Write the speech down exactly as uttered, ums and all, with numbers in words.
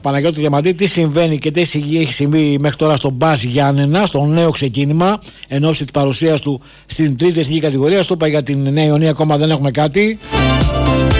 Παναγιώτη Διαμαντή, τι συμβαίνει και τι έχει συμβεί μέχρι τώρα στον Μπας Γιάννενα, στο νέο ξεκίνημα, εν ώψη της παρουσίας του στην τρίτη εθνική κατηγορία. Στο είπα για την Νέα Ιωνία, ακόμα δεν έχουμε κάτι.